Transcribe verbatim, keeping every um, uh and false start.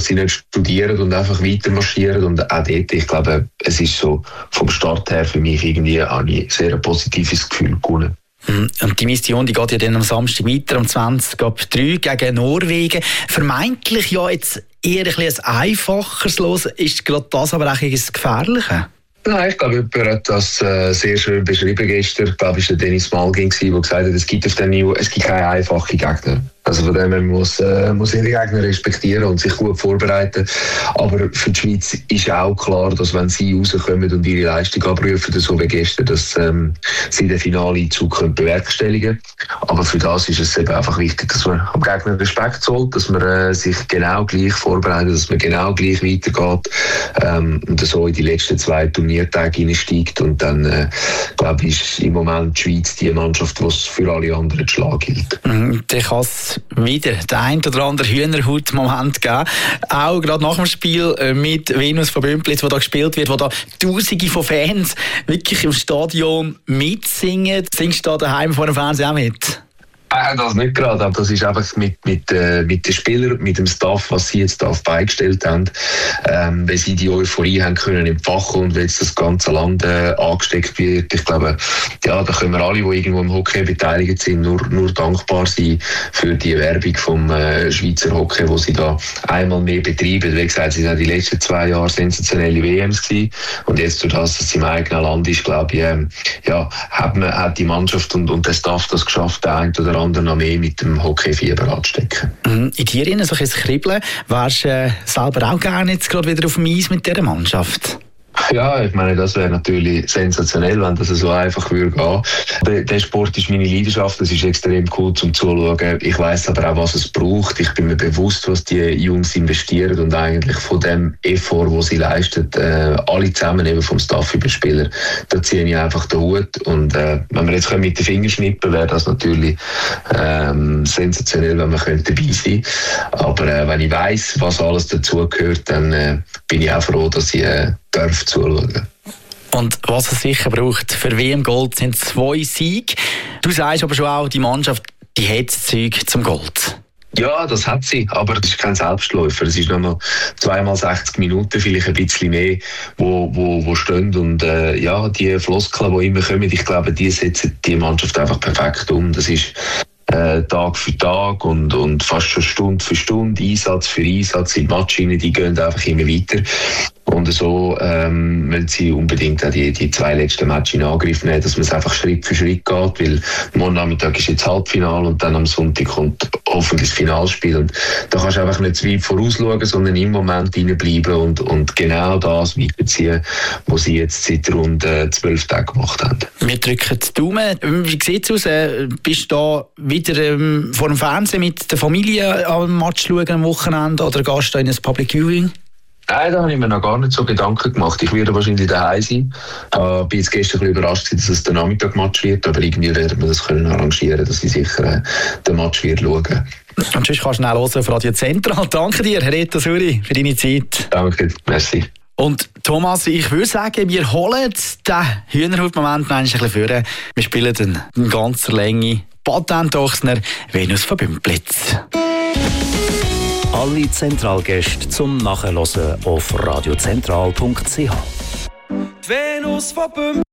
dass sie nicht studieren und einfach weiter marschieren. Und auch dort, ich glaube, es ist so vom Start her für mich irgendwie ein sehr positives Gefühl gewonnen. Und die Mission, die geht ja dann am Samstag weiter, am zwanzig ab drei gegen Norwegen. Vermeintlich ja jetzt eher ein bisschen ein einfacheres Los. Ist gerade das aber auch ein Gefährliche? Nein, ich glaube, jemand hat das äh, sehr schön beschrieben gestern. Ich glaube, es war der Dennis Malgin, der gesagt hat, es gibt auf dem Niveau, es gibt keine einfachen Gegner. Also von dem her muss, äh, muss ihre Gegner respektieren und sich gut vorbereiten. Aber für die Schweiz ist auch klar, dass wenn sie rauskommen und ihre Leistung abrufen, so wie gestern, dass ähm, sie den Finaleinzug können bewerkstelligen können. Aber für das ist es eben einfach wichtig, dass man am Gegner Respekt zollt, dass man äh, sich genau gleich vorbereitet, dass man genau gleich weitergeht ähm, und so in die letzten zwei Turniertage hineinsteigt. Und dann, äh, glaube ich, ist im Moment die Schweiz die Mannschaft, die für alle anderen zu schlagen gilt. Mhm, wieder den ein oder anderen Hühnerhaut-Moment geben. Auch gerade nach dem Spiel mit Venus von Bümpliz, wo da gespielt wird, wo da Tausende von Fans wirklich im Stadion mitsingen. Singst du da daheim vor dem Fernseher auch mit? Nein, das nicht gerade, aber das ist einfach mit, mit, äh, mit den Spielern, mit dem Staff, was sie jetzt da beigestellt haben, ähm, wenn sie die Euphorie haben können entfachen und wenn jetzt das ganze Land äh, angesteckt wird. Ich glaube, ja, da können wir alle, die irgendwo im Hockey beteiligt sind, nur, nur dankbar sein für die Werbung vom äh, Schweizer Hockey, wo sie da einmal mehr betreiben. Wie gesagt, sie sind die letzten zwei Jahre sensationelle W Ms gewesen und jetzt durch das, dass es im eigenen Land ist, glaube ich, äh, ja, hat, man, hat die Mannschaft und, und der Staff das geschafft, der ein oder andere noch mehr mit dem Hockeyfieber anzustecken. In dir innen so ein Kribbeln, wärst du äh, selber auch gerne jetzt gerade wieder auf dem Eis mit dieser Mannschaft? Ja, ich meine, das wäre natürlich sensationell, wenn das so einfach würde gehen. Der, der Sport ist meine Leidenschaft, das ist extrem cool zum Zuschauen. Ich weiss aber auch, was es braucht. Ich bin mir bewusst, was die Jungs investieren und eigentlich von dem Effort, den sie leisten, äh, alle zusammen, eben vom Staff über Spieler, da ziehe ich einfach den Hut. Und äh, wenn wir jetzt mit den Fingern schnippen, wäre das natürlich ähm, sensationell, wenn wir dabei sein könnten. Aber äh, wenn ich weiss, was alles dazugehört, dann äh, bin ich auch froh, dass ich äh, darf zuschauen. Und was es sicher braucht für W M Gold sind zwei Siege. Du sagst aber schon auch, die Mannschaft, die hat das Zeug zum Gold. Ja, das hat sie, aber es ist kein Selbstläufer. Es ist noch mal zweimal sechzig Minuten, vielleicht ein bisschen mehr, wo, wo, wo stehen. Und äh, ja, die Floskeln, die immer kommen, ich glaube, die setzen die Mannschaft einfach perfekt um. Das ist äh, Tag für Tag und, und fast schon Stunde für Stunde, Einsatz für Einsatz. Die Matchs, die gehen einfach immer weiter. Und so ähm, wollen sie unbedingt auch die, die zwei letzten Matches in Angriff nehmen, dass man es einfach Schritt für Schritt geht, weil morgen Nachmittag ist jetzt Halbfinale und dann am Sonntag kommt hoffentlich das Finalspiel. Und da kannst du einfach nicht zu weit vorausschauen, sondern im Moment reinbleiben und, und genau das weiterziehen, was sie jetzt seit rund äh, zwölf Tagen gemacht haben. Wir drücken die Daumen. Wie sieht es aus? Äh, bist du da wieder ähm, vor dem Fernsehen mit der Familie am Match schauen am Wochenende oder gehst du in ein Public Viewing? Nein, da habe ich mir noch gar nicht so Gedanken gemacht. Ich werde wahrscheinlich daheim sein. Ich äh, bin jetzt gestern ein bisschen überrascht, dass es der Nachmittag-Match wird, aber irgendwie werden wir das können arrangieren, dass ich sicher äh, den Match wird schauen. Und sonst kannst du schnell hören auf Radio Zentral. Danke dir, Herr Reto Suri, für deine Zeit. Danke, merci. Und Thomas, ich würde sagen, wir holen den Hühnerhaut-Moment ein bisschen vor. Wir spielen dann in ganzer Länge Patent-Ochsner Venus von Bümpliz. Alle Zentralgäste zum Nachhören auf radiozentral punkt c h. Venus von Bümpliz.